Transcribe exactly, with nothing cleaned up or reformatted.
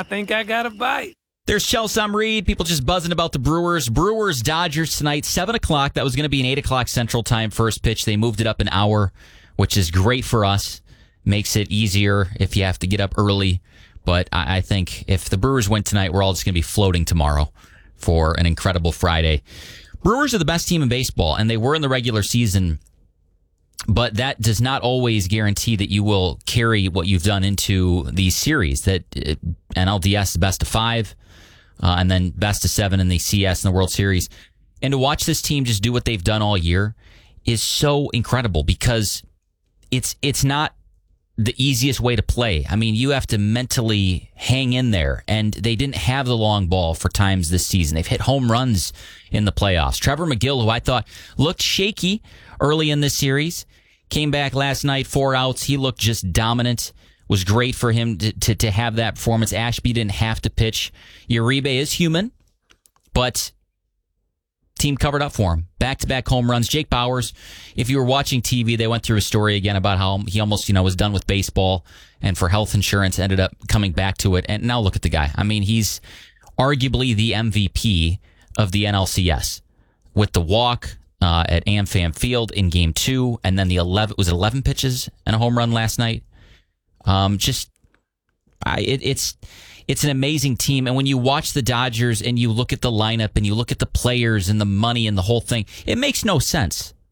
I think I got a bite. There's Chelsea Reed. People just buzzing about the Brewers. Brewers Dodgers tonight, seven o'clock. That was going to be an eight o'clock Central Time first pitch. They moved it up an hour, which is great for us. Makes it easier if you have to get up early. But I, I think if the Brewers win tonight, we're all just going to be floating tomorrow for an incredible Friday. Brewers are the best team in baseball, and they were in the regular season. But that does not always guarantee that you will carry what you've done into these series. That uh, N L D S is best of five. Uh, and then best of seven in the C S and the World Series. And to watch this team just do what they've done all year is so incredible because it's it's not the easiest way to play. I mean, you have to mentally hang in there, and they didn't have the long ball for times this season. They've hit home runs in the playoffs. Trevor McGill, who I thought looked shaky early in this series, came back last night, four outs. He looked just dominant. Was great for him to, to, to have that performance. Ashby didn't have to pitch. Uribe is human, but team covered up for him. Back-to-back home runs. Jake Bauers, if you were watching T V, they went through a story again about how he almost, you know, was done with baseball and for health insurance ended up coming back to it. And now look at the guy. I mean, he's arguably the M V P of the N L C S with the walk uh, at AmFam Field in game two, and then the eleven, was it eleven pitches and a home run last night? Um, just, I, it, it's, it's an amazing team. And when you watch the Dodgers and you look at the lineup and you look at the players and the money and the whole thing, it makes no sense.